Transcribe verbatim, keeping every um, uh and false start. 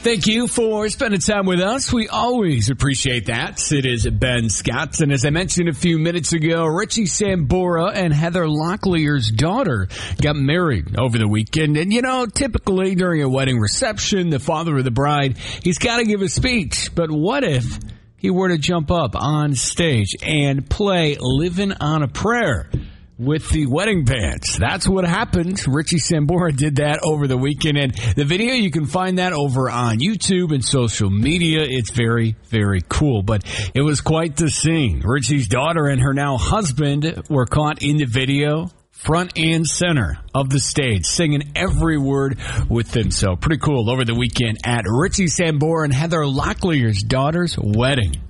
Thank you for spending time with us. We always appreciate that. It is Ben Scott. And as I mentioned a few minutes ago, Richie Sambora and Heather Locklear's daughter got married over the weekend. And, you know, typically during a wedding reception, the father of the bride, he's got to give a speech. But what if he were to jump up on stage and play Livin' on a Prayer with the wedding bands? That's what happened. Richie Sambora did that over the weekend. And the video, you can find that over on YouTube and social media. It's very, very cool. But it was quite the scene. Richie's daughter and her now husband were caught in the video, front and center of the stage, singing every word with them. So pretty cool over the weekend at Richie Sambora and Heather Locklear's daughter's wedding.